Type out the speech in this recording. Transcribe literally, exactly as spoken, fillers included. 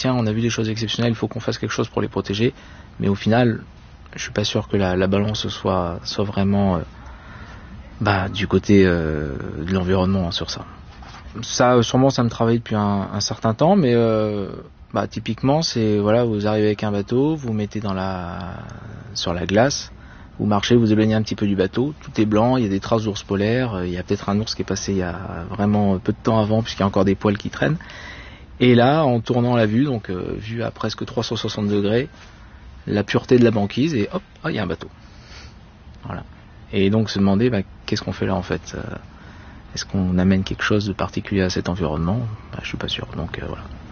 tiens, on a vu des choses exceptionnelles, il faut qu'on fasse quelque chose pour les protéger. Mais au final, je suis pas sûr que la, la balance soit, soit vraiment euh, bah, du côté euh, de l'environnement hein, sur ça. Ça, sûrement, ça me travaille depuis un, un certain temps, mais euh, bah, typiquement, c'est voilà, vous arrivez avec un bateau, vous mettez dans la, sur la glace, vous marchez, vous éloignez un petit peu du bateau, tout est blanc, il y a des traces d'ours polaires, il y a peut-être un ours qui est passé il y a vraiment peu de temps avant, puisqu'il y a encore des poils qui traînent. Et là, en tournant la vue, donc euh, vue à presque trois cent soixante degrés, la pureté de la banquise, et hop, il oh, y a un bateau. Voilà. Et donc se demander, bah, qu'est-ce qu'on fait là en fait euh, Est-ce qu'on amène quelque chose de particulier à cet environnement? Bah, je suis pas sûr. Donc euh, voilà.